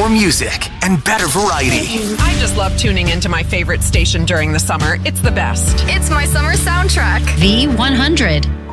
more music and better variety. I just love tuning into my favorite station during the summer. It's the best. It's my summer soundtrack. V100.